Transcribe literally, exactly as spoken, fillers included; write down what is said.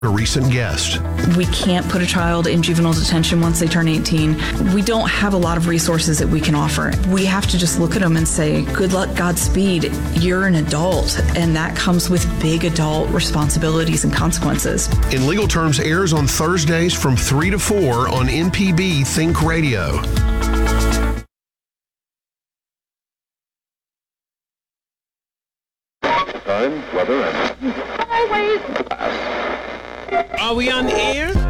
A recent guest. We can't put a child in juvenile detention once they turn eighteen. We don't have a lot of resources that we can offer. We have to just look at them and say, good luck, Godspeed. You're an adult, and that comes with big adult responsibilities and consequences. In Legal Terms airs on Thursdays from three to four on M P B Think Radio. Time, weather, and highways. Are we on the air?